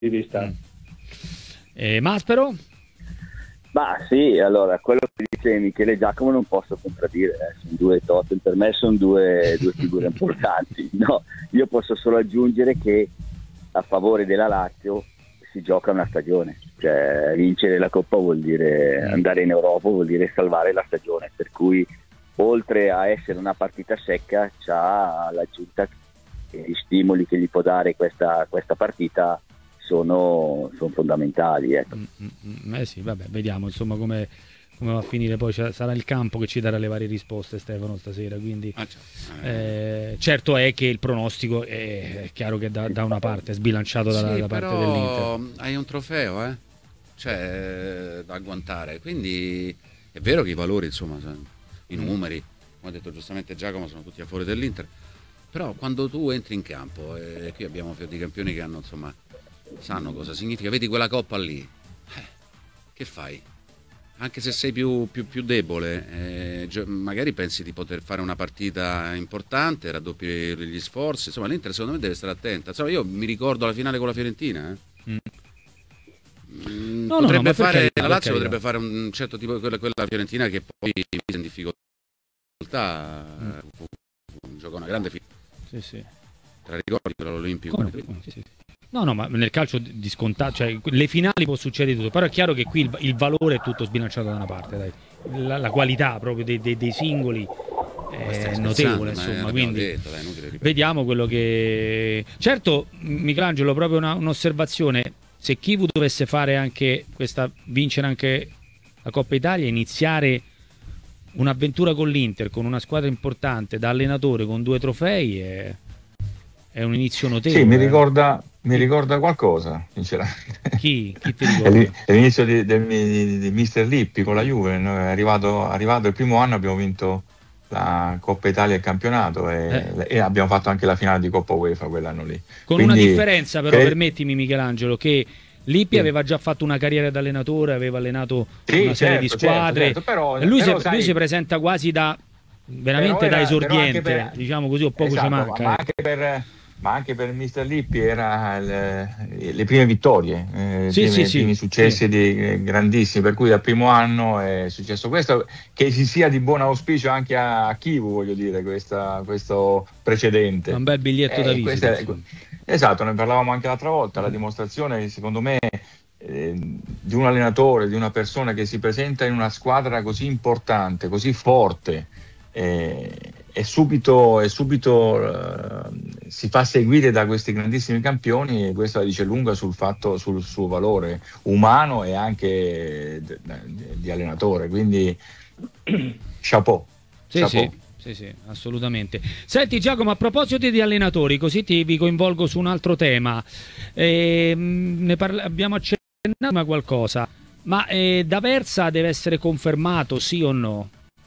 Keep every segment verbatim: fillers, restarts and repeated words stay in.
di vista. Mm. Eh, Maspero? Ma sì, allora, quello che dice Michele Giacomo non posso contraddire, eh. Sono due Totem, per me sono due, due figure importanti. No, io posso solo aggiungere che a favore della Lazio si gioca una stagione, cioè vincere la Coppa vuol dire andare in Europa, vuol dire salvare la stagione, per cui oltre a essere una partita secca c'ha l'aggiunta che gli stimoli che gli può dare questa, questa partita sono, sono fondamentali, ecco. Mm, mm, eh sì, vabbè, vediamo insomma come, come va a finire, poi sarà il campo che ci darà le varie risposte, Stefano, stasera, quindi ah, certo. Eh, certo è che il pronostico è, è chiaro che da, da una parte è sbilanciato dalla, sì, da parte però dell'Inter. Hai un trofeo, eh? Cioè, da agguantare, quindi è vero che i valori, insomma, i numeri, come ha detto giustamente Giacomo, sono tutti a favore dell'Inter, però quando tu entri in campo, e qui abbiamo fior di campioni che hanno, insomma, sanno cosa significa, vedi quella coppa lì, eh, che fai? Anche se sei più, più, più debole, eh, magari pensi di poter fare una partita importante, raddoppi gli sforzi, insomma l'Inter secondo me deve stare attenta. Insomma, io mi ricordo la finale con la Fiorentina, eh. mm. no, potrebbe no, no, fare, carità, la Lazio carità. potrebbe fare un certo tipo di quella, quella Fiorentina che poi mise in difficoltà, mm. fu, fu, giocò una grande finale. Sì, sì. Tra ricordi quella all'Olimpico. Come, come, sì, sì. No, no, ma nel calcio di scontato, cioè le finali può succedere tutto, però è chiaro che qui il, il valore è tutto sbilanciato da una parte, dai. La, la qualità proprio dei, dei, dei singoli è notevole, insomma, quindi detto, dai, vediamo quello che... Certo, Michelangelo, proprio una, un'osservazione, se Chivu dovesse fare anche questa, vincere anche la Coppa Italia, iniziare un'avventura con l'Inter, con una squadra importante, da allenatore, con due trofei, è, è un inizio notevole. Sì, mi ricorda... Mi ricorda qualcosa, sinceramente. Chi? Chi ti ricorda? È l'inizio di, di, di, di mister Lippi con la Juve. Noi è arrivato, arrivato il primo anno, abbiamo vinto la Coppa Italia e il campionato e, eh. e abbiamo fatto anche la finale di Coppa UEFA quell'anno lì. Con Quindi, una differenza però, che... permettimi Michelangelo, che Lippi sì. aveva già fatto una carriera da allenatore, aveva allenato sì, una serie certo, di squadre. Certo, certo. Però, lui, però, si, sai... lui si presenta quasi da veramente era, da esordiente, per... diciamo così, o poco esatto, ci manca. Ma anche per... ma anche per mister Lippi era le, le prime vittorie, eh, sì, i primi, sì, primi sì, successi sì. Di, eh, grandissimi, per cui dal primo anno è successo questo, che si sia di buon auspicio anche a, a Chivu, voglio dire, questa, questo precedente. Un bel biglietto eh, da visita. È, esatto, ne parlavamo anche l'altra volta, la dimostrazione secondo me eh, di un allenatore, di una persona che si presenta in una squadra così importante, così forte, eh, e subito, e subito uh, si fa seguire da questi grandissimi campioni, e questo la dice lunga sul fatto, sul suo valore umano e anche d- d- di allenatore, quindi chapeau, sì, chapeau. Sì. Sì, sì, assolutamente. Senti Giacomo, a proposito di allenatori, così ti vi coinvolgo su un altro tema. Eh, ne parla- abbiamo accennato a qualcosa, ma eh, D'Aversa deve essere confermato, sì o no?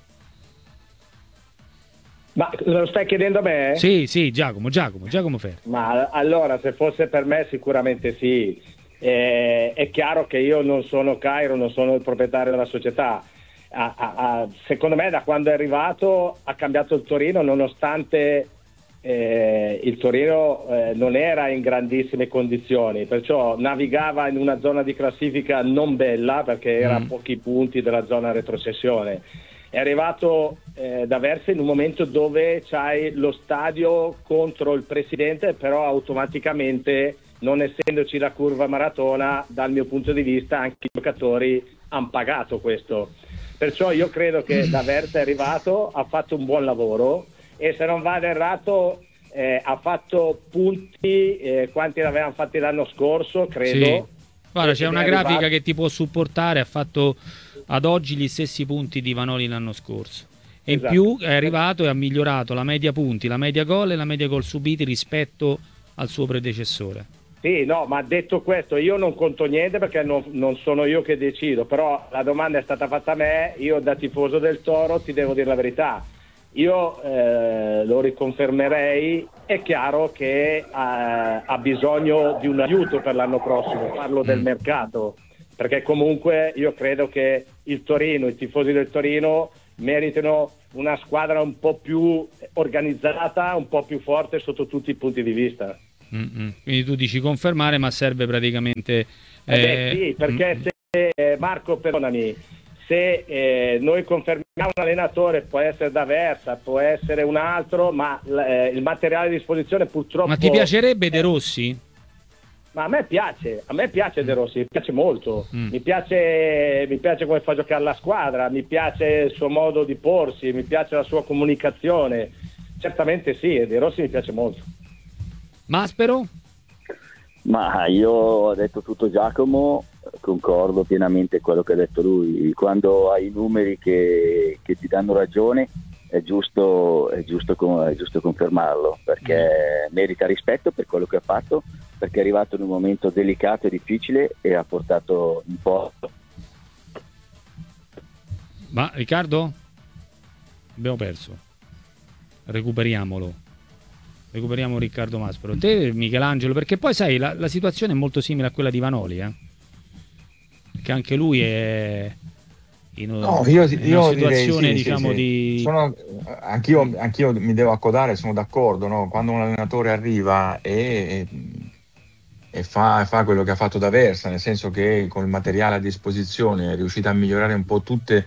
Ma lo stai chiedendo a me? Sì, sì, Giacomo, Giacomo, Giacomo Ferri. Ma allora, se fosse per me sicuramente sì. Eh, è chiaro che io non sono Cairo, non sono il proprietario della società. Ah, ah, ah, secondo me da quando è arrivato ha cambiato il Torino, nonostante eh, il Torino eh, non era in grandissime condizioni, perciò navigava in una zona di classifica non bella, perché era a Mm. pochi punti dalla zona retrocessione. È arrivato eh, D'Aversa in un momento dove c'hai lo stadio contro il presidente, però automaticamente, non essendoci la curva maratona, dal mio punto di vista anche i giocatori hanno pagato questo. Perciò io credo che D'Aversa è arrivato, ha fatto un buon lavoro e, se non vado errato, eh, ha fatto punti eh, quanti ne avevano fatti l'anno scorso, credo. Sì. Guarda, c'è una grafica arrivato... che ti può supportare, ha fatto ad oggi gli stessi punti di Vanoli l'anno scorso. E Esatto. in più è arrivato e ha migliorato la media punti, la media gol e la media gol subiti rispetto al suo predecessore. Sì, no, ma detto questo, io non conto niente perché non, non sono io che decido, però la domanda è stata fatta a me, io da tifoso del Toro ti devo dire la verità. Io eh, lo riconfermerei, è chiaro che eh, ha bisogno di un aiuto per l'anno prossimo, parlo del Mm. mercato, perché comunque io credo che il Torino, i tifosi del Torino meritino una squadra un po' più organizzata, un po' più forte sotto tutti i punti di vista. Mm-mm. Quindi tu dici confermare, ma serve praticamente... Eh beh, eh, sì, perché se, eh, Marco, perdonami, se eh, noi confermiamo un allenatore, può essere D'Aversa, può essere un altro, ma eh, il materiale a disposizione purtroppo... Ma ti piacerebbe De Rossi? Ma a me piace, a me piace De Rossi, mi piace molto, Mm. mi piace, mi piace come fa giocare la squadra, mi piace il suo modo di porsi, mi piace la sua comunicazione, certamente sì, De Rossi mi piace molto. Maspero? Ma io ho detto tutto Giacomo, concordo pienamente quello che ha detto lui. Quando hai i numeri che, che ti danno ragione è giusto, è giusto, è giusto confermarlo, perché merita rispetto per quello che ha fatto, perché è arrivato in un momento delicato e difficile e ha portato un po'. Ma Riccardo? Abbiamo perso. Recuperiamolo. Recuperiamo Riccardo Maspero. Te, Michelangelo, perché poi sai, la, la situazione è molto simile a quella di Vanoli, eh? Perché anche lui è in, No, io, in io una direi situazione, sì, diciamo, sì, sì. di... Sono, anch'io, anch'io mi devo accodare, sono d'accordo, no? Quando un allenatore arriva e, e fa, fa quello che ha fatto D'Aversa, nel senso che con il materiale a disposizione è riuscito a migliorare un po' tutte,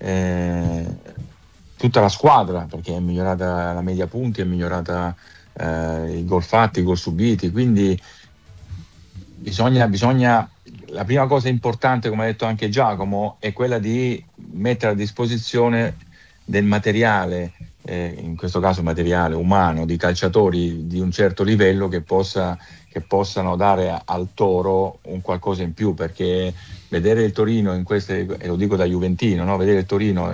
eh, tutta la squadra, perché è migliorata la media punti, è migliorata eh, i gol fatti, i gol subiti, quindi bisogna, bisogna la prima cosa importante, come ha detto anche Giacomo, è quella di mettere a disposizione del materiale, eh, in questo caso materiale umano, di calciatori di un certo livello che, possa, che possano dare al Toro un qualcosa in più, perché vedere il Torino in queste, e lo dico da juventino, no? Vedere il Torino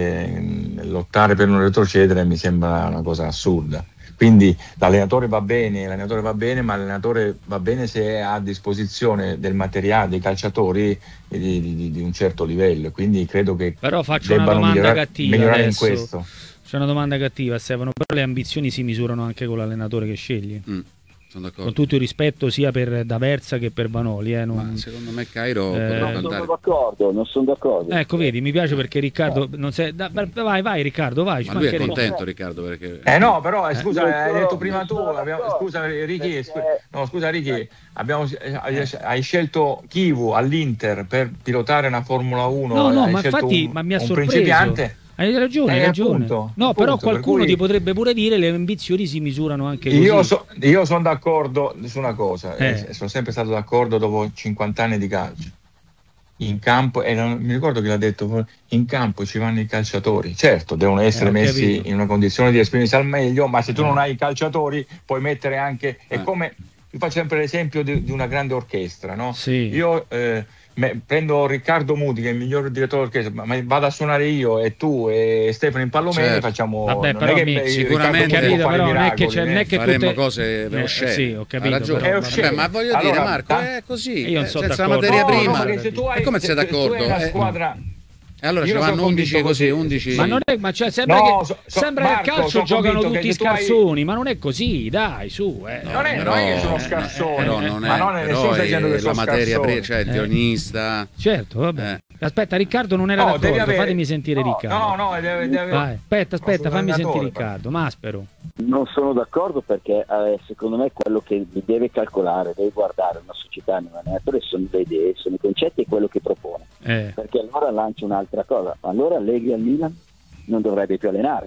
eh, lottare per non retrocedere mi sembra una cosa assurda. Quindi l'allenatore va bene, l'allenatore va bene, ma l'allenatore va bene se ha a disposizione del materiale, dei calciatori di, di, di un certo livello. Quindi credo che Però faccio una debbano domanda migliorare, cattiva migliorare in adesso. questo. C'è una domanda cattiva, Stefano, però le ambizioni si misurano anche con l'allenatore che scegli. Mm, sono d'accordo. Con tutto il rispetto sia per D'Aversa che per Vanoli. Eh, non... Ma secondo me Cairo Eh, potrebbe Non sono andare. d'accordo, non sono d'accordo. Ecco, vedi, mi piace perché Riccardo non sei... da- vai, vai Riccardo, vai. Ma ci lui è mancherebbe. contento, Riccardo, perché Eh no, però eh, scusa, Non hai sono- detto prima non tu, sono abbiamo, d'accordo, scusa Ricky, scu- perché- no, scusa Ricky, abbiamo, hai, hai scelto Chivu all'Inter per pilotare una Formula uno, No, no, hai ma scelto infatti un, ma mi ha un sorpreso. principiante. Hai ragione, hai Eh, ragione. appunto, no, appunto, però per qualcuno cui- ti potrebbe pure dire le ambizioni si misurano anche così. Io, so- io sono d'accordo su una cosa, Eh. eh, sono sempre stato d'accordo dopo cinquanta anni di calcio. In campo, e non mi ricordo chi l'ha detto, in campo ci vanno i calciatori. Certo, devono essere Eh, ho messi capito. in una condizione di esprimersi al meglio, ma se tu Eh. non hai i calciatori puoi mettere anche... È Eh. come, io faccio sempre l'esempio di, di una grande orchestra, no? Sì. Io eh, me- prendo Riccardo Muti, che è il miglior direttore d'orchestra, ma, ma vado a suonare io e tu e Stefano Impallomeni, Certo. facciamo... Vabbè, non però è che mi- Riccardo sicuramente- Muti può Capito, fare però non è che miracoli, c'è- non è eh. che faremmo tutte- cose Eh, oscene. sì, ho capito, Ha ragione. però- È Vabbè, osceno. ma voglio Allora, dire, Marco, ta- è così. Io non eh, sono senza la d'accordo. materia No, prima. no, perché se tu hai, E come se- sei se tu hai d'accordo? una Eh, squadra... E allora Io ci non sono vanno undici convinto così, così. undici. Ma non è, ma cioè, sembra No, che, so- so- sembra che a Marco, calcio sono giocano convinto tutti che se tu hai- scarsoni, ma non è così, dai, su. Eh. Non è, però, non è che sono eh, scarsoni, però non è, ma non è però nessuno sta dicendo che è sono la materia scarsoni. prima, cioè il Eh. vionista. Certo, vabbè. Eh. Aspetta, Riccardo non era No, devi d'accordo, avere- fatemi sentire no, Riccardo. No, no, deve, deve... Vai, aspetta, aspetta, fammi sentire Allenatore, Riccardo. Maspero. Non sono d'accordo perché eh, secondo me quello che deve calcolare, deve guardare una società, un allenatore, sono le idee, sono i concetti e quello che propone. Eh. Perché allora lancia un'altra cosa. Allora Allegri al Milan non dovrebbe più allenare.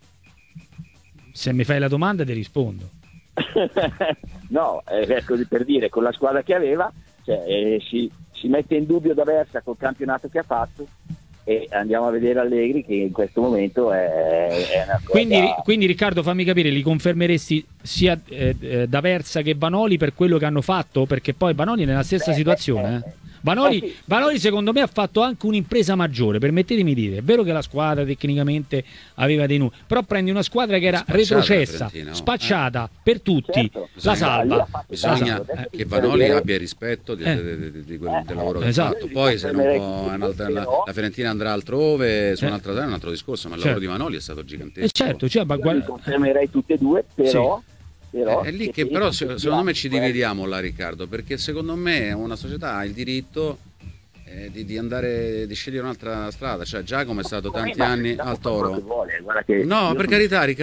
Se mi fai la domanda ti rispondo. No, è così per dire, con la squadra che aveva, cioè, eh, si, si mette in dubbio D'Aversa col campionato che ha fatto e andiamo a vedere Allegri che in questo momento è, è una cosa... Quindi, quindi Riccardo, fammi capire, li confermeresti sia eh, eh, D'Aversa che Vanoli per quello che hanno fatto? Perché poi Vanoli è nella stessa Beh, situazione. eh, Eh. Vanoli, eh sì. Vanoli secondo me ha fatto anche un'impresa maggiore, permettetemi di dire. È vero che la squadra tecnicamente aveva dei numeri, però prendi una squadra che era Spacciata, retrocessa, Fiorentina, oh. spacciata per tutti, Certo. la Bisogna- salva. lì ha fatto Bisogna tanto, adesso eh, che bisogna Vanoli vedere- abbia rispetto di, Eh. di- di- di- di quel- del lavoro che Esatto. ha fatto. Poi se non può, un'altra- la, Però- la Fiorentina andrà altrove su Eh. un'altra terra è un altro discorso, ma il Certo. lavoro di Vanoli è stato gigantesco. E certo, cioè, ma Io guarda- li confermerei tutte e due, però... però Eh, è lì che se- però se- secondo me ci quello- dividiamo là, Riccardo, perché secondo me una società ha il diritto eh, di, di andare di scegliere un'altra strada. Cioè Giacomo è stato tanti Ma anni Giacomo al fa quello che Toro. vuole, guarda che No, io per sono- carità, Riccardo,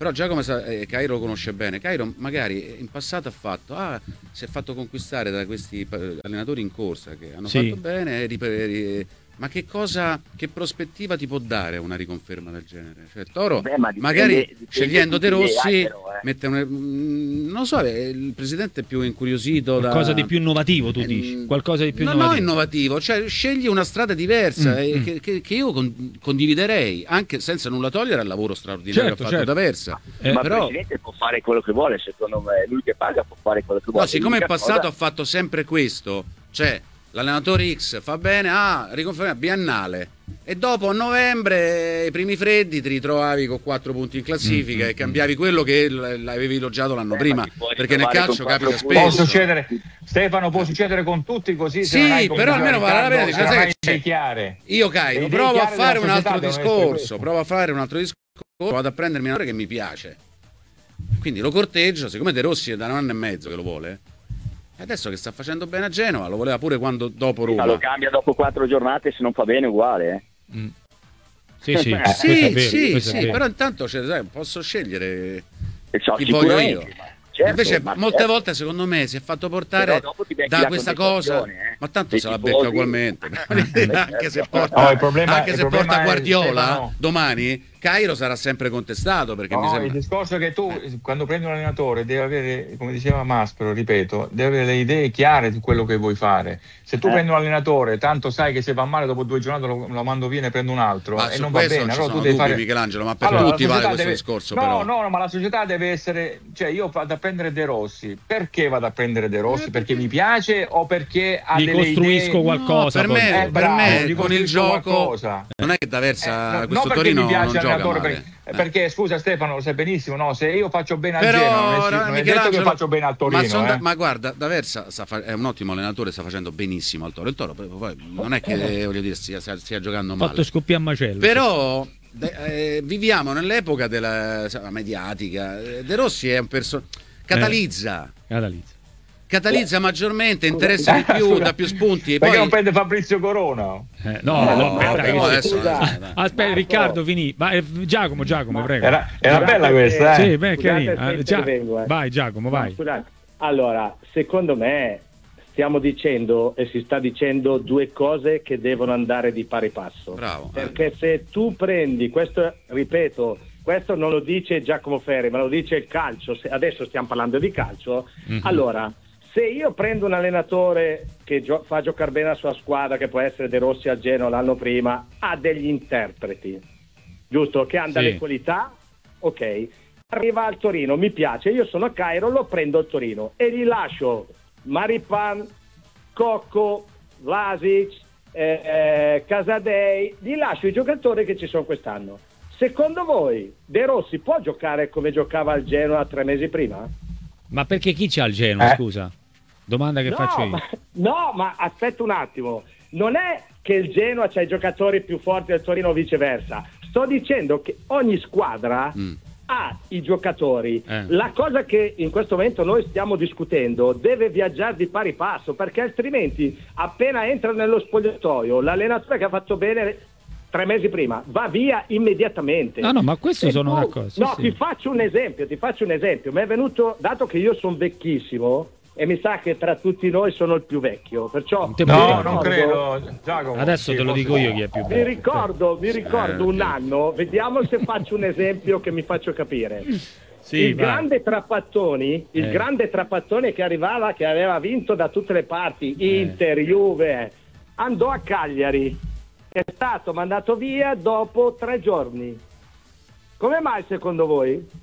Però Giacomo sa, eh, Cairo lo conosce bene. Cairo magari in passato ha fatto, ah, si è fatto conquistare da questi allenatori in corsa che hanno sì. fatto bene, ri, ma che cosa, che prospettiva ti può dare una riconferma del genere? Cioè Toro Beh, ma dipende, magari dipende scegliendo De Rossi però, eh. mette un, non lo so, il presidente è più incuriosito qualcosa da, di più innovativo, tu eh, dici qualcosa di più no, innovativo. No, innovativo, cioè scegli una strada diversa mm, eh, mm. Che, che, che io con, condividerei, anche senza nulla togliere al lavoro straordinario certo, che ha fatto certo. D'Aversa. Eh, ma però, il presidente può fare quello che vuole, secondo me, lui che paga può fare quello che vuole. No, siccome in passato cosa... ha fatto sempre questo, cioè l'allenatore X fa bene, ah, riconferma biennale, e dopo a novembre, i primi freddi, ti ritrovavi con quattro punti in classifica mm-hmm. e cambiavi quello che l'avevi elogiato l'anno eh, prima, perché nel calcio capita spesso. Può succedere, Stefano, può succedere con tutti così. Sì, se però almeno vale la pena di sai che chiare. Io Cairo, provo a fare un altro discorso, provo a fare un altro discorso, vado a prendermi una che mi piace. Quindi lo corteggio, siccome De Rossi è da un anno e mezzo che lo vuole. Adesso che sta facendo bene a Genova, lo voleva pure quando dopo Roma. Ma lo cambia dopo quattro giornate, se non fa bene uguale. Eh. Mm. Sì, sì, eh, sì, vero, sì, sì però intanto cioè, sai, posso scegliere so, chi voglio io. Certo, invece molte certo. volte secondo me si è fatto portare da questa cosa, eh. ma tanto se la becca ugualmente. anche se porta, no, il problema, anche il se porta Guardiola Stefano. domani, Cairo sarà sempre contestato perché no, mi sembra... il discorso è che tu quando prendi un allenatore devi avere, come diceva Maspero, ripeto, devi avere le idee chiare di quello che vuoi fare. Se tu eh. prendi un allenatore, tanto sai che se va male dopo due giornate lo, lo mando via e ne prendo un altro ma e non va bene. Non allora tu devi dubbi, fare Michelangelo, ma per allora, tutti vale questo deve... discorso no, però. No, no, ma la società deve essere, cioè io vado a prendere De Rossi, perché vado a prendere De Rossi? Perché mi piace o perché ha gli delle costruisco idee... qualcosa? No, per me, eh, per bravo, me con il gioco qualcosa. Non è che D'Aversa eh, questo no, Torino mi piace non gioca male. Perché, eh. perché scusa Stefano, lo sai benissimo, no? Se io faccio bene a però, Genoa, non è, non è detto che faccio bene al Torino. Ma, son, eh. ma guarda, D'Aversa fa, è un ottimo allenatore, sta facendo benissimo al Toro. Il Toro poi non è che voglio dire stia, stia giocando male. Fatto scoppiare a macello. Però de, eh, viviamo nell'epoca della mediatica. De Rossi è un personaggio catalizza. Eh, catalizza. Catalizza maggiormente, interessa di più, dà più spunti. E perché poi... non prende Fabrizio Corona? Eh, no, no, no, no, dai, no, adesso, aspetta, adesso, aspetta Riccardo, finì. Va, eh, Giacomo, Giacomo, ma prego. Era, era bella questa, eh? Sì, beh, carina. Eh, Gia... vengo, eh. Vai Giacomo, vai. No, scusate. Allora, secondo me stiamo dicendo e si sta dicendo due cose che devono andare di pari passo. Bravo. Perché eh. se tu prendi, questo ripeto, questo non lo dice Giacomo Ferri, ma lo dice il calcio, se adesso stiamo parlando di calcio, mm-hmm. allora... Se io prendo un allenatore che gio- fa giocare bene la sua squadra, che può essere De Rossi al Genoa l'anno prima, ha degli interpreti, giusto? Che hanno sì. delle qualità, ok. Arriva al Torino, mi piace, io sono a Cairo, lo prendo al Torino e gli lascio Maripan, Cocco, Vlasic, eh, eh, Casadei, gli lascio i giocatori che ci sono quest'anno. Secondo voi De Rossi può giocare come giocava al Genoa tre mesi prima? Ma perché chi c'ha il Genoa, eh. scusa? Domanda che no, faccio io. Ma, no, ma aspetta un attimo. Non è che il Genoa c'ha i giocatori più forti del Torino o viceversa. Sto dicendo che ogni squadra mm. ha i giocatori. Eh. La cosa che in questo momento noi stiamo discutendo deve viaggiare di pari passo, perché altrimenti appena entra nello spogliatoio l'allenatore che ha fatto bene tre mesi prima va via immediatamente. No, no, ma questo e sono tu, d'accordo. Sì, no, sì. ti faccio un esempio, ti faccio un esempio. Mi è venuto, dato che io sono vecchissimo e mi sa che tra tutti noi sono il più vecchio, perciò no, ricordo, non credo. Giacomo, adesso sì, te lo dico io chi è più vecchio. Mi ricordo, mi ricordo eh, un anno, vediamo se faccio un esempio che mi faccio capire. Sì, il vai. grande Trapattoni, il eh. grande Trapattoni che arrivava, che aveva vinto da tutte le parti, Inter, eh. Juve, andò a Cagliari, è stato mandato via dopo tre giorni. Come mai secondo voi?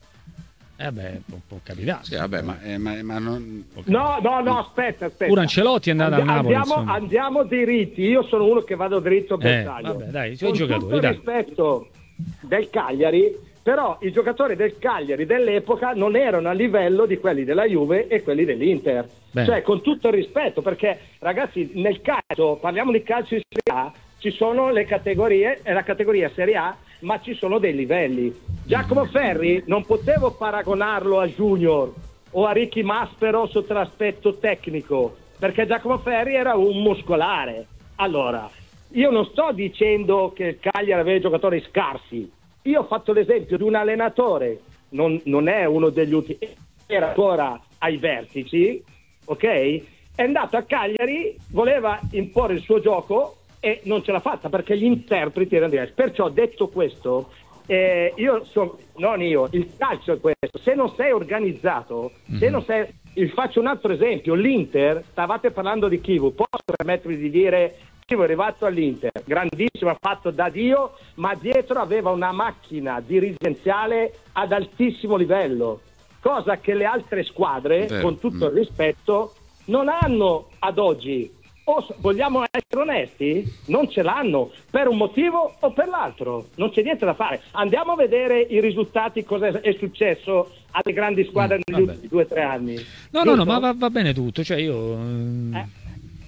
Eh beh, può, può capitare. Sì, vabbè, ma, eh, ma, ma non... No, no, no, aspetta, aspetta. Pure Ancelotti è andato Andi- a Napoli. Andiamo, andiamo diritti, io sono uno che vado dritto a Eh, bersaglio. vabbè, dai, i suoi Con giocatori, tutto il dai. rispetto del Cagliari, però i giocatori del Cagliari dell'epoca non erano a livello di quelli della Juve e quelli dell'Inter. Bene. Cioè, con tutto il rispetto, perché ragazzi, nel calcio, parliamo di calcio di Serie A, ci sono le categorie, è la categoria Serie A, ma ci sono dei livelli. Giacomo Ferri non potevo paragonarlo a Junior o a Ricky Maspero sotto l'aspetto tecnico, perché Giacomo Ferri era un muscolare. Allora, io non sto dicendo che il Cagliari aveva giocatori scarsi, io ho fatto l'esempio di un allenatore, non, non è uno degli ultimi, era ancora ai vertici, ok? È andato a Cagliari, voleva imporre il suo gioco e non ce l'ha fatta perché gli interpreti erano diversi. Perciò, detto questo, eh, io sono, non io, il calcio è questo, se non sei organizzato, mm-hmm. se non sei, vi faccio un altro esempio, l'Inter, stavate parlando di Chivu, posso permettermi di dire Chivu è arrivato all'Inter, grandissimo, fatto da Dio, ma dietro aveva una macchina dirigenziale ad altissimo livello, cosa che le altre squadre, Vero. con tutto mm. il rispetto, non hanno ad oggi. O vogliamo essere onesti? Non ce l'hanno per un motivo o per l'altro, non c'è niente da fare. Andiamo a vedere i risultati, cosa è successo alle grandi squadre mm, negli vabbè. ultimi due o tre anni. No, Giusto? no, no, ma va, va bene tutto, cioè io... Eh.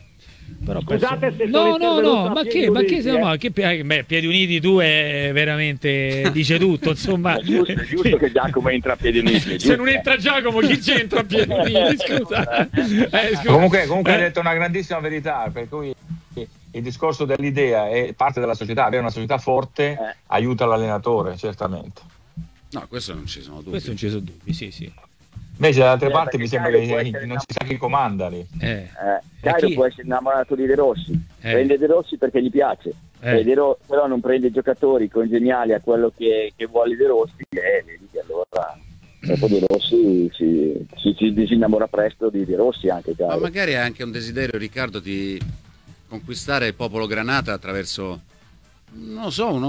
Però Scusate penso... se no no no ma che, ma che, uniti, no, eh? che beh, Piedi Uniti tu è veramente dice tutto, insomma. È giusto, è giusto che Giacomo entra a Piedi Uniti, se non entra Giacomo chi c'entra a Piedi Uniti, scusa. Eh, scusa. comunque, comunque eh. hai detto una grandissima verità, per cui il discorso dell'idea è parte della società, avere una società forte eh. aiuta l'allenatore, certamente. No, questo non ci sono dubbi. Questo non ci sono dubbi, sì sì. Invece da altre eh, parti mi sembra che non si sa chi comanda lì. Eh. Eh, Cairo chi? può essere innamorato di De Rossi, eh. prende De Rossi perché gli piace, eh. De Ro- però non prende giocatori congeniali a quello che, che vuole De Rossi, e vedi che allora dopo De Rossi si, si, si disinnamora presto di De Rossi anche. Cairo. Ma magari è anche un desiderio, Riccardo, di conquistare il popolo granata attraverso, non lo so, un,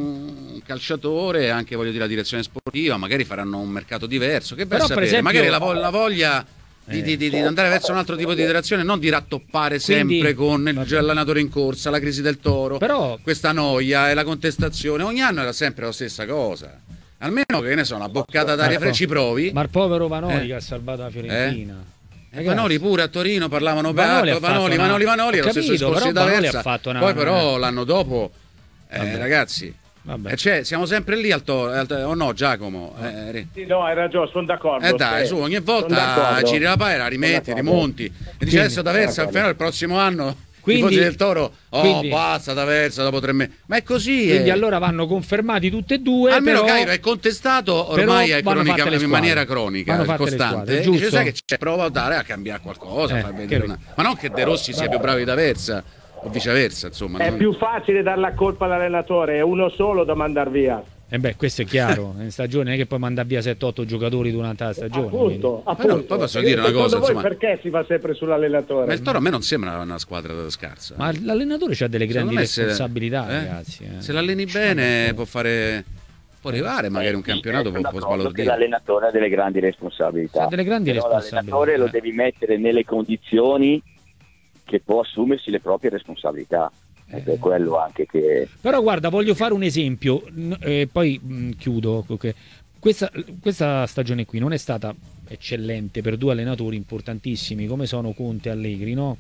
un calciatore, anche voglio dire la direzione sportiva, magari faranno un mercato diverso, che per sapere, esempio, magari la, vo- la voglia di, eh, di, di, di andare verso un altro tipo di direzione, non di rattoppare sempre Quindi, con il allenatore in corsa, la crisi del Toro, però, questa noia e la contestazione, ogni anno era sempre la stessa cosa. Almeno che ne so, una boccata d'aria fresca, ci provi. Ma il povero Vanoli eh. che ha salvato la Fiorentina. Eh? Vanoli pure a Torino parlavano Vanoli, Vanoli, una... Vanoli, Vanoli, lo stesso discorso da Versa. Una... Poi però l'anno dopo eh, ragazzi, eh, cioè, siamo sempre lì al Toro, o oh no Giacomo? Eh, sì, no, hai ragione, sono d'accordo. Eh dai, su, ogni volta giri la paira, rimetti, rimonti. E dice adesso da Versa, almeno il prossimo anno i tifosi del Toro, oh quindi, basta da Versa dopo tre mesi. Ma è così. Quindi eh. allora vanno confermati tutte e due. Almeno però, Cairo è contestato ormai è cronica, in maniera cronica, costante. Squadre, dice, sai che c'è, prova a dare a cambiare qualcosa, eh, a far vedere una... ma non che De Rossi sia più bravo di da Versa o viceversa, insomma. È non... più facile dar la colpa all'allenatore, è uno solo da mandar via. Eh beh, questo è chiaro, in stagione non è che poi manda via sette otto giocatori durante la stagione. Appunto, appunto. No, poi posso dire una cosa, voi insomma, perché si va sempre sull'allenatore? Ma il Toro a me non sembra una squadra scarsa. Ma l'allenatore ha delle grandi responsabilità, se, eh? ragazzi. Eh. Se l'alleni bene può fare, può arrivare magari un campionato, può, può sbalordire. L'allenatore ha delle grandi responsabilità. Ha delle grandi Però responsabilità. L'allenatore lo devi mettere nelle condizioni che può assumersi le proprie responsabilità. Ed è quello anche che... Però guarda, voglio fare un esempio, eh, poi mh, chiudo. Okay. Questa, questa stagione qui non è stata eccellente per due allenatori importantissimi come sono Conte e Allegri, no?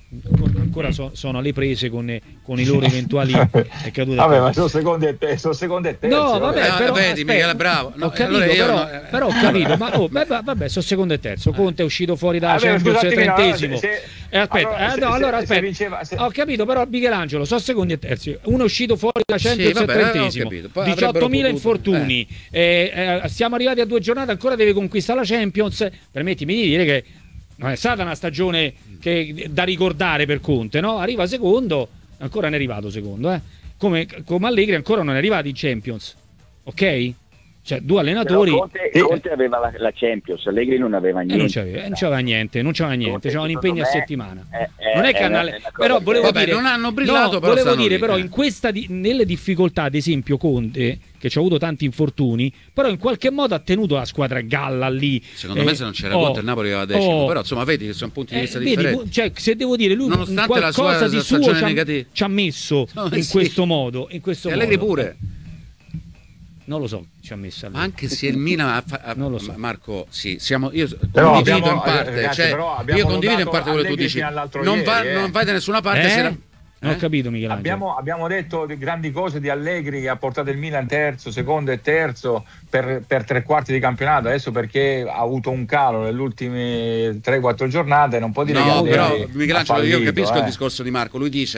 Ancora so, sono alle prese con, con i loro eventuali cadute. Vabbè, ma sono secondi e terzi, sono secondi e terzi. No, vabbè, vabbè però, vedi, Michele, bravo. No, ho capito, allora però, no, però ho capito, ma oh, vabbè, vabbè, sono secondo e terzo. Conte è uscito fuori dalla Champions trentesimo. E aspetta, allora, eh, no, se, allora se, aspetta. Se vinceva, se... Ho capito, però Michelangelo, sono secondi e terzi. Uno è uscito fuori dalla Champions sì, vabbè, trentesimo. diciottomila infortuni. Eh. Eh, eh, siamo arrivati a due giornate, ancora deve conquistare la Champions. Permettimi di dire che non è stata una stagione che, da ricordare per Conte, no? Arriva secondo, ancora non è arrivato secondo, eh? Come, come Allegri ancora non è arrivato in Champions, ok? Cioè due allenatori. Però Conte, eh, Conte aveva la, la Champions, Allegri non aveva niente. Eh, non, c'aveva, non c'aveva niente, non c'aveva niente, c'era un impegno a settimana. È, è, non è che hanno, però volevo vabbè, dire, non hanno brillato, no, però volevo dire lì, però eh. in questa di, nelle difficoltà, ad esempio Conte che ci ha avuto tanti infortuni, però in qualche modo ha tenuto la squadra galla lì. Secondo eh, me se non c'era oh, Conte il Napoli aveva decimo, oh, però insomma vedi che sono punti di vista eh, differenti. Vedi, cioè, se devo dire lui nonostante qualcosa la sua di suo ci ha, ci ha messo no, in sì. questo modo, in questo e Allegri modo. pure. Non lo so, ci ha messo Ma anche se il Milan ha fa- non lo so. Marco, sì, siamo io però condivido abbiamo, in parte, ragazzi, cioè, io condivido in parte quello che tu dici. Non, va, ieri, eh. non vai da nessuna parte eh? se la... Non eh? ho capito, Michelangelo. Abbiamo, abbiamo detto di grandi cose di Allegri che ha portato il Milan terzo, secondo e terzo per, per tre quarti di campionato. Adesso perché ha avuto un calo nelle ultime tre quattro giornate, non può dire no, che però Allegri Michelangelo, fallito, io capisco eh. il discorso di Marco. Lui dice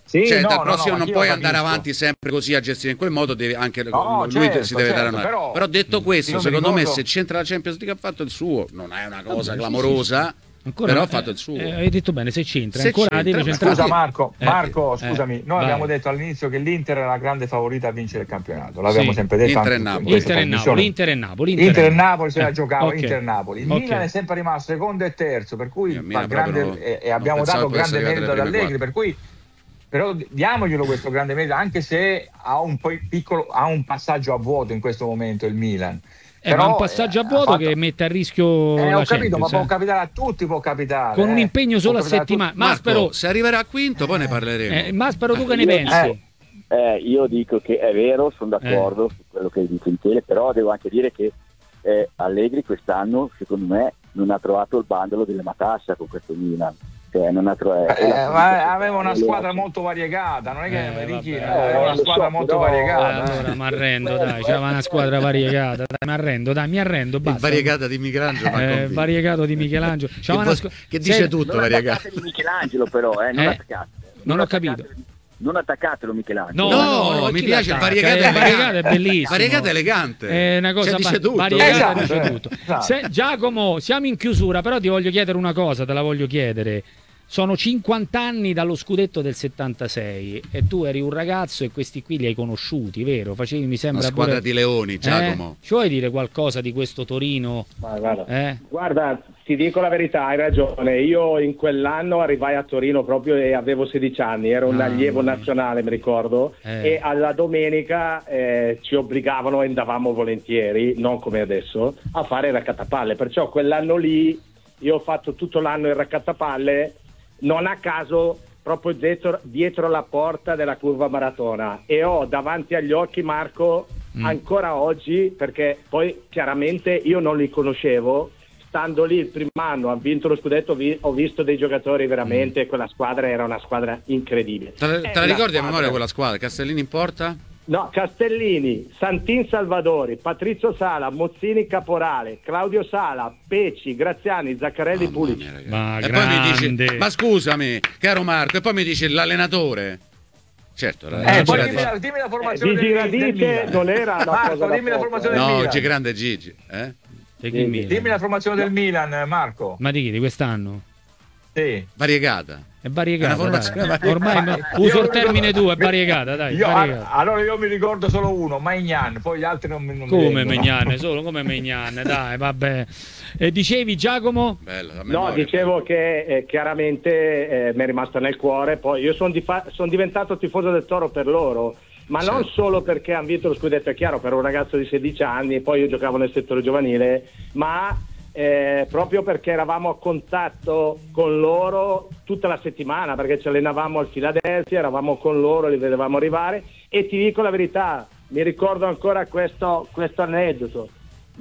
Sì, cioè, no, dal no, prossimo no, non puoi andare capisco. avanti sempre così a gestire in quel modo, devi anche No, lui certo, si deve certo, dare una. però- Però detto questo, io mi secondo me ricordo- se c'entra la Champions League ha fatto il suo, non è una cosa Vabbè, sì, clamorosa, Ancora, però ha eh, fatto il suo. eh, hai detto bene, se c'entra, Se ancora c'entra, deve ma centrare. Scusa Marco, Eh, Marco, eh, scusami, noi vai. abbiamo detto all'inizio che l'Inter è la grande favorita a vincere il campionato, l'abbiamo Sì. sempre detto Inter anche e in Napoli. questa Inter e trasmissione. Napoli, Inter e Napoli, Inter e Napoli se la Eh, giocava, ok. Inter e Napoli. Il Ok. Milan è sempre rimasto secondo e terzo, per cui Il fa Milan grande, proprio e, e non abbiamo pensavo dato potesse grande arrivare merito ad alle prime Allegri, per cui però diamoglielo questo grande merito, anche se ha un po' piccolo, ha un passaggio a vuoto in questo momento il Milan. Eh, ma un passaggio a vuoto fatto... che mette a rischio eh, la ho capito, Champions, ma può eh. capitare a tutti, può capitare. Con un eh. impegno solo Può a capitare settimana. tutti. Maspero, Marco, se arriverà a quinto poi ne parleremo. eh, Maspero, tu che ne Io- pensi? Eh, io dico che è vero, sono d'accordo Eh. su quello che dice Michele, però devo anche dire che eh, Allegri quest'anno, secondo me, non ha trovato il bandolo delle Matassa con questo Milan. Cioè, non ha trovato, Eh, ma aveva una squadra molto variegata, non è che Eh, Ricky, vabbè. aveva una Eh, lo squadra so, molto però- Eh, variegata. eh. allora mi arrendo, dai, c'era una squadra variegata, dai, mi arrendo, dai, mi arrendo, Il basta. variegata di Michelangelo m'ha Eh, convinto. variegato di Michelangelo. Che, C'era una vo- squ- che dice Se- tutto Non variegata. attaccate Michelangelo però, eh, non Eh? attaccate. Non ho attaccate- capito. Non attaccatelo Michelangelo. No, No, no, no, mi chi piace il l'attacca? variegato Eh, elegante. variegato è bellissimo. Variegata elegante. È una cosa Cioè, dice va- tutto. variegata, Esatto, dice eh, tutto. esatto. Se- Giacomo, siamo in chiusura, però ti voglio chiedere una cosa, te la voglio chiedere. Sono cinquanta anni dallo scudetto del settantasei e tu eri un ragazzo e questi qui li hai conosciuti, vero? Facevi, mi Una sembra, squadra pure... di leoni, Giacomo. Eh? Ci vuoi dire qualcosa di questo Torino? Ma guarda, Eh? guarda, ti dico la verità, hai ragione. Io in quell'anno arrivai a Torino proprio e avevo sedici anni, ero un Ah, allievo mamma mia. nazionale, mi ricordo, Eh. e alla domenica eh, ci obbligavano e andavamo volentieri, non come adesso, a fare il raccattapalle. Perciò quell'anno lì io ho fatto tutto l'anno il raccattapalle, non a caso proprio dietro, dietro la porta della curva maratona, e ho davanti agli occhi, Marco, Mm. ancora oggi, perché poi chiaramente io non li conoscevo, stando lì il primo anno, hanno vinto lo scudetto, vi- ho visto dei giocatori veramente, quella squadra era una squadra incredibile. Te la, È te la una ricordi a squadra- memoria quella squadra? Castellini in porta? No, Castellini, Santin Salvadori, Patrizio Sala, Mozzini Caporale, Claudio Sala, Pecci, Graziani, Zaccarelli, Mamma Pulici. mia, ragazzi. Ma e poi mi grande. dici, ma scusami, caro Marco, e poi mi dici l'allenatore. Certo, era- Eh, c'era poi di- dimmi la, dimmi la formazione Gigi del, del Radite Milan. non era una Marco, cosa da dimmi la poco, formazione eh. del No, Milan. G grande Gigi, eh? E chi Milan? Dimmi la formazione del Milan, Marco. Ma di chi? Di quest'anno? Sì. Variegata. È variegata, È una formazione dai. variegata. Ormai Ma- no, io uso il mi termine ricordo- tu, è variegata, dai, Io- variegata. allora io mi ricordo solo uno, Maignan, poi gli altri non, mi- non mi Come vengono. Megnan, solo come Megnan, dai, vabbè. E dicevi, Giacomo? Bella, a No, memoria. dicevo che eh, chiaramente eh, mi è rimasta nel cuore, poi io sono son diventato tifoso del Toro per loro, ma non Certo. solo perché hanno vinto lo scudetto, è chiaro, per un ragazzo di sedici anni, poi io giocavo nel settore giovanile, ma eh, proprio perché eravamo a contatto con loro tutta la settimana, perché ci allenavamo al Philadelphia, eravamo con loro, li vedevamo arrivare, e ti dico la verità, mi ricordo ancora questo, questo aneddoto.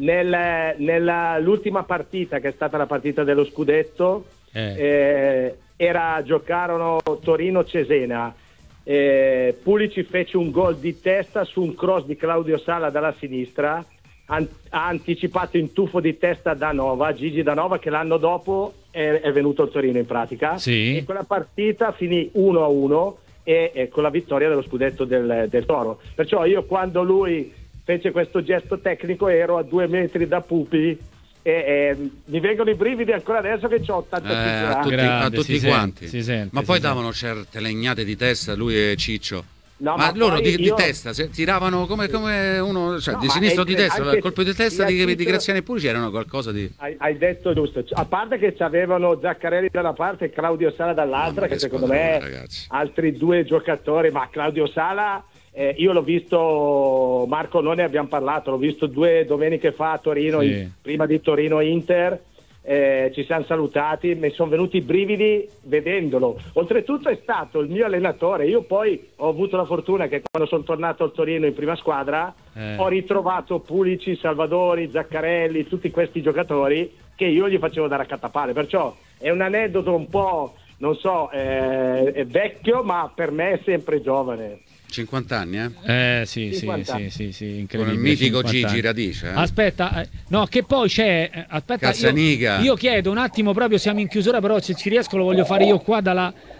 Nel- nella- l'ultima partita, che è stata la partita dello scudetto, Eh. eh, era, giocarono Torino-Cesena. Eh, Pulici fece un gol di testa su un cross di Claudio Sala dalla sinistra, an- ha anticipato in tuffo di testa Danova, Gigi Danova, che l'anno dopo è, è venuto al Torino in pratica. Sì. E quella partita finì uno a uno e, e con la vittoria dello scudetto del, del Toro. Perciò io, quando lui fece questo gesto tecnico, ero a due metri da Pupi e, e mi vengono i brividi ancora adesso che ho Eh, ottantacinque a anni. tutti, Grande, a tutti si quanti. sente, si sente, ma si poi sente. davano certe legnate di testa lui e Ciccio. No, ma, ma loro poi di, di io- testa se tiravano come, come uno, cioè No, di ma sinistro o è- di destra, anche il colpo di testa sia di, di Ciccio- Graziani e Pulici erano qualcosa di. Hai, hai detto giusto, a parte che avevano Zaccarelli da una parte e Claudio Sala dall'altra, Mamma, che che secondo squadrone, me ragazzi. altri due giocatori, ma Claudio Sala eh, io l'ho visto, Marco, noi ne abbiamo parlato, l'ho visto due domeniche fa a Torino, Sì. in- prima di Torino Inter, eh, ci siamo salutati, mi sono venuti i brividi vedendolo. Oltretutto è stato il mio allenatore, io poi ho avuto la fortuna che quando sono tornato al Torino in prima squadra Eh. ho ritrovato Pulici, Salvadori, Zaccarelli, tutti questi giocatori che io gli facevo da raccattapale, perciò è un aneddoto un po', non so, eh, è vecchio, ma per me è sempre giovane. cinquanta anni, eh? Eh sì, sì, cinquanta. sì, sì, sì, Con incredibile. il mitico cinquanta Gigi anni. Radice, eh? Aspetta, eh, no, che poi c'è. eh, Aspetta, Cazzaniga. io, io chiedo un attimo, proprio siamo in chiusura, però se ci riesco lo voglio fare io qua dalla,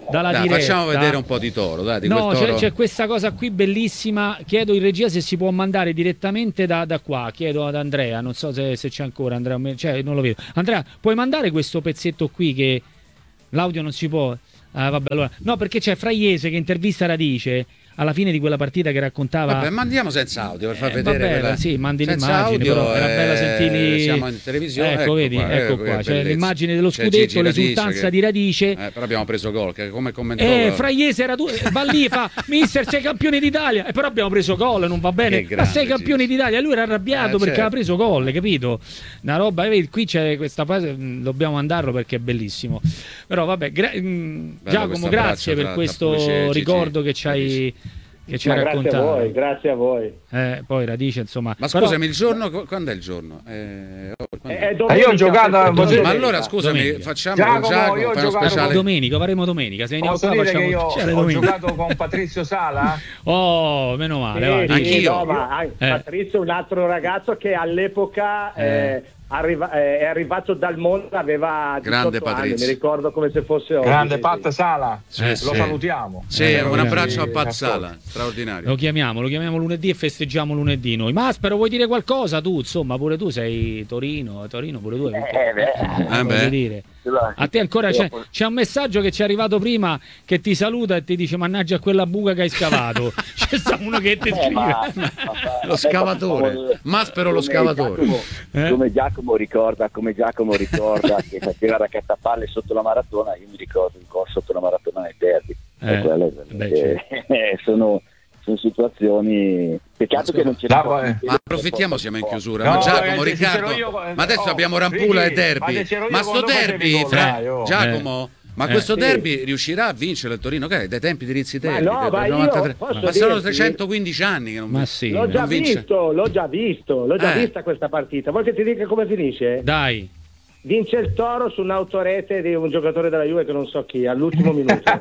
dalla dai, diretta. Facciamo vedere un po' di Toro, dai, di no, quel Toro. C'è, c'è questa cosa qui bellissima. Chiedo in regia se si può mandare direttamente da, da qua. Chiedo ad Andrea, non so se, se c'è ancora Andrea, cioè non lo vedo. Andrea, puoi mandare questo pezzetto qui che l'audio non si può. Ah, vabbè, allora. No, perché c'è Fraiese che intervista Radice alla fine di quella partita che raccontava. Vabbè, mandiamo senza audio per far eh, vedere. vabbè, quella... sì, mandi senza l'immagine, audio, però era bello eh, sentirli. Siamo in televisione. Ecco, ecco vedi, qua, ecco ecco qua, che c'è bellezza. l'immagine dello C'è scudetto, Gigi Radice l'esultanza che... di Radice. Eh, però abbiamo preso gol, che come commento. Eh, Fraiese era tu, va lì, fa mister, sei campione d'Italia, e però abbiamo preso gol, non va bene. Che Ma sei grande, campione Gigi. d'Italia, lui era arrabbiato Eh, perché certo. aveva preso gol, capito? Una roba, vedi, qui c'è questa fase, mh, dobbiamo mandarlo perché è bellissimo. Però vabbè, gra- mh, Giacomo, questo grazie abbraccio per tra questo Tappucci e Gigi ricordo che ci hai che ci Ma hai grazie a raccontato. voi, grazie a voi. Eh, poi Radice, insomma. Ma però- scusami, il giorno, quando è il giorno? Eh, oh, quando è? È domenica, io ho giocato a- domenica. Ma allora scusami, Domenica. facciamo Giacomo, con Giacomo, io ho fai uno giocato speciale. domenica, faremo domenica. Se veniamo Posso qua dire facciamo che io un speciale ho domenica. giocato con Patrizio Sala? Oh, meno male, Sì, vai. sì, Anch'io. no, ma an- Eh. Patrizio è un altro ragazzo che all'epoca Eh. eh, arriva- eh, è arrivato dal mondo, aveva Grande diciotto anni, Patrizio. mi ricordo come se fosse oggi. Grande sì, Pat sì. Sala, Sì, lo sì. salutiamo. Sì, Eh, un abbraccio a sì, Pazzala, Lo straordinario. chiamiamo, lo chiamiamo lunedì e festeggiamo lunedì noi. Maspero, vuoi dire qualcosa tu? Insomma, pure tu sei Torino, Torino pure tu. hai vinto. Eh, beh. Eh, Eh, voglio beh. dire. A te ancora c'è, c'è un messaggio che ci è arrivato prima che ti saluta e ti dice mannaggia a quella buca che hai scavato. C'è sta uno che ti Eh, scrive. ma- Lo scavatore. Maspero lo Come scavatore. Giacomo, Eh? come Giacomo ricorda, come Giacomo ricorda che faceva raccattapalle sotto la maratona, io mi ricordo il gol sotto la maratona nel derby. Eh, E quelle beh, veramente- sono, sono situazioni. Peccato che non c'è No, eh. Ma approfittiamo, siamo in chiusura. No, ma Giacomo, ragazzi, se Riccardo, c'ero io- ma adesso oh, abbiamo Rampula Ricky, e Derby. ma se c'ero io Ma sto quando facevi derby, gol, fra- dai, oh. Giacomo, ma Eh. questo Sì. derby riuscirà a vincere il Torino? Che è dai tempi di Rizzi Ma Terzi, no, del ma io novantatré. posso Ma sono dirti- trecentoquindici anni che non Ma vince. sì. L'ho già non vince. visto, l'ho già visto, l'ho già Eh. vista questa partita. Vuoi che ti dica come finisce? Dai. Vince il Toro su un'autorete di un giocatore della Juve che non so chi, all'ultimo minuto.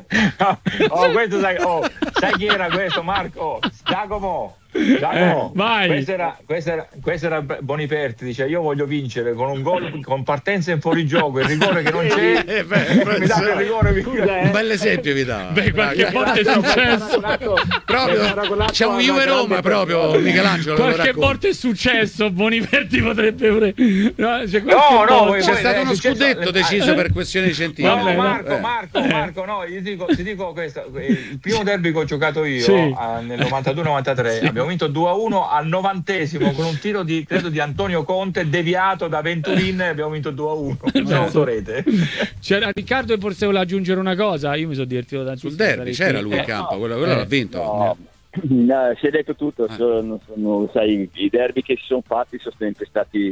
oh, questo sai, oh, sai chi era questo, Marco? Giacomo. Giacomo, Eh, vai. questo era, questo era, questo era Boniperti, dice io voglio vincere con un gol con partenza in fuorigioco, il rigore che non c'è, Eh, beh, mi dà il professore. rigore, mi- Scusa, eh. Un bel esempio vi dà. Beh, qualche Bravi. volta è successo. Proprio c'è un Juve Roma proprio Michelangelo lo Qualche racconta. volta è successo, Boniperti potrebbe pure. No, c'è No, qualche no, volta- voi- C'è voi- stato è uno successo- scudetto eh, deciso eh, per questioni di No, centimetri. Vabbè, Marco, Eh. Marco, Marco, no, io ti dico, ti dico questo, il primo derby che ho giocato io Sì. eh, nel novantadue novantatré abbiamo vinto due a uno al novantesimo con un tiro di, credo, di Antonio Conte deviato da Venturin e abbiamo vinto due a uno su autorete. C'era Riccardo e forse voleva aggiungere una cosa. Io mi sono divertito tantissimo. Sul derby Sarei c'era qui. lui in Eh, campo, quello, quello Eh. l'ha vinto. No, no, si è detto tutto, Ah. sono, sono, sai, i derby che si sono fatti sono sempre stati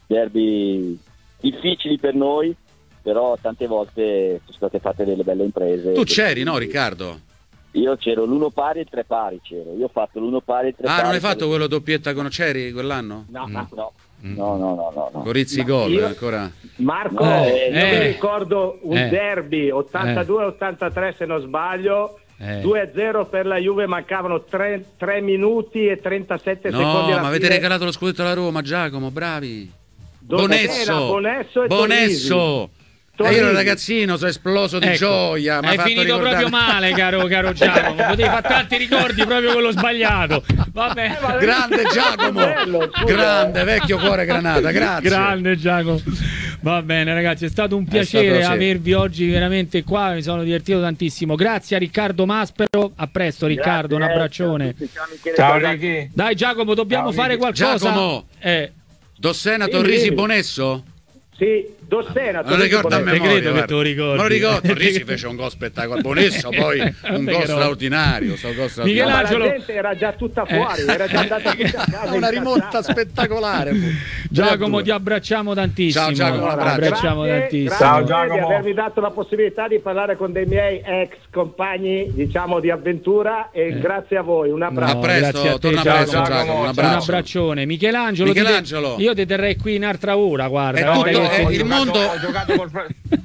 derby difficili per noi, però tante volte sono state fatte delle belle imprese. Tu c'eri, no, Riccardo? Io c'ero l'uno pari e il tre pari, c'ero. Io ho fatto l'uno pari e il tre Ah, pari. non hai fatto quello doppietta con c'eri quell'anno? No, Mm. no. No, Mm. no, no, no, no, no. Corizzi Ma gol io- ancora. Marco, No, io eh. mi ricordo un Eh. derby ottantadue ottantatre se non sbaglio, Eh. due a zero per la Juve, mancavano tre minuti e trentasette secondi No, alla ma avete fine. regalato lo scudetto alla Roma, Giacomo, bravi. Donnarumma, Bonesso, Bonesso e Bonesso. E io ero ragazzino, sono esploso di Ecco, gioia. mi ha hai fatto finito ricordare- proprio male, caro, caro Giacomo. Potevi fare tanti ricordi proprio quello sbagliato. Vabbè. ma- Grande Giacomo, Bello, scusa. grande vecchio cuore granata, grazie. Grande Giacomo. Va bene ragazzi, è stato un piacere stato, sì. avervi oggi veramente qua, mi sono divertito tantissimo. Grazie a Riccardo Maspero, a presto Riccardo, un Grazie, abbraccione. eh, ciao, Michele, Ciao ciao, Ricky. Dai Giacomo, dobbiamo Ciao, fare Ricky. qualcosa. Giacomo. Eh, Dossena, Sì, Torrisi, sì. Bonesso? Sì, Dossena. Me lo ricordo a Te memoria. credo che guarda. te lo ricordi. Me lo ricordo, Torrisi fece un gol spettacolare. Bonesso poi un Guarda gol che roba. straordinario. sto gol straordinario. Ma la Michelangelo- gente era già tutta fuori, era già andata tutta a casa. Una rimonta incazzata. spettacolare. Giacomo, ti abbracciamo tantissimo. Ciao, Giacomo, un Ti abbraccio. abbracciamo Grazie, tantissimo. grazie Ciao, di Giacomo. avermi dato la possibilità di parlare con dei miei ex compagni, diciamo, di avventura e grazie a voi. Un abbraccio. A presto, grazie a te, torna Giacomo. presto, Giacomo. Un Un abbraccio. abbraccione. Michelangelo, ti te- Michelangelo. io ti terrei qui un'altra ora, guarda. Eh, guarda tutto- che- eh, ho il giocato- mondo- ho giocato col, fra-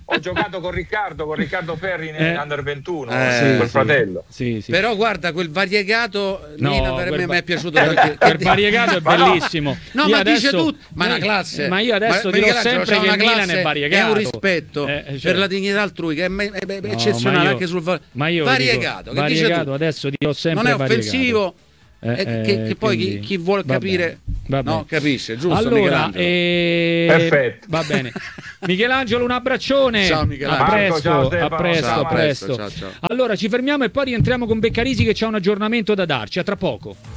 ho giocato con Riccardo, con Riccardo Ferri nell'Under Eh. ventuno, Eh, quel sì, fratello. Sì, sì. Però guarda, quel variegato No, Nina, per quel me va- mi è piaciuto perché quel variegato è Ma no. bellissimo. No, Io ma adesso- dice tutto, ma è una eh, classe. Ma io adesso Ma dirò Michelangelo sempre c'ha che una il Milan classe è variegato. e un rispetto Eh, cioè- per la dignità altrui che è, me- è- è No, eccezionale ma io- anche sul va- ma io variegato, dico, che dice variegato, tutto. adesso dirò sempre Non è variegato. offensivo. Eh, e che, eh, che poi chi, quindi- chi vuole va capire bene, va no, bene. capisce, giusto? Allora, Michelangelo? eh, Perfetto. va bene. Michelangelo, un abbraccione. Ciao, A Michelangelo. presto, Marco, ciao, a Stefano. presto, Ciao, a presto. ciao, ciao. Allora, ci fermiamo e poi rientriamo con Beccarisi che c'ha un aggiornamento da darci. A tra poco.